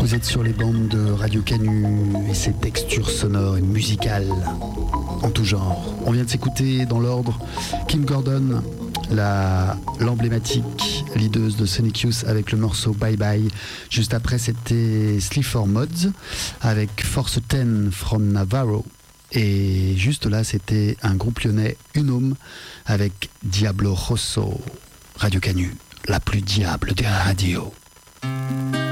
Vous êtes sur les bandes de Radio Canu et ses textures sonores et musicales en tout genre. On vient de s'écouter dans l'ordre Kim Gordon, l'emblématique leaduse de Sonic Youth avec le morceau Bye Bye. Juste après, c'était Sleaford Mods avec Force 10 from Navarro. Et juste là, c'était un groupe lyonnais, Unome, avec Diablo Rosso. Radio Canu, la plus diable des radios.